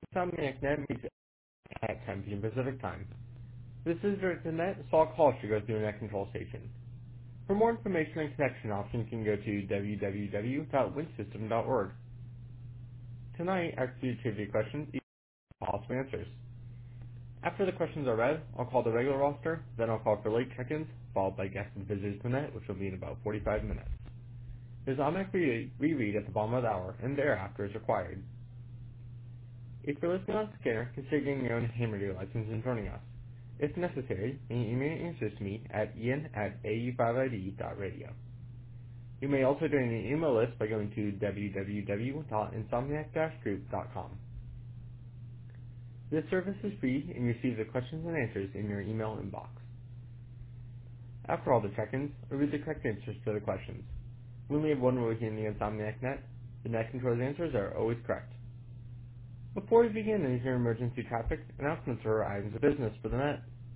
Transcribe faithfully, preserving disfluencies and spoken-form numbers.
Insomniac Net meets at ten p m. Pacific Time. This is direct to net, so all calls should go through a net control station. For more information and connection options, you can go to w w w dot win system dot org. Tonight, after the trivia questions, each possible answers. After the questions are read, I'll call the regular roster, then I'll call for late check-ins, followed by guests and visitors to net, which will be in about forty-five minutes. There's automatic re- reread at the bottom of the hour, and thereafter is required. If you're listening on scanner, consider getting your own ham radio license and joining us. If necessary, you can email your answers to me at ian at a u five i d dot radio. You may also join the email list by going to w w w dot insomniac dash group dot com. This service is free and you receive the questions and answers in your email inbox. After all the check-ins, I read the correct answers to the questions. We only have one rule here in the Insomniac Net. The net control's answers are always correct. Before we begin, is your emergency traffic announcements or items of business for the net.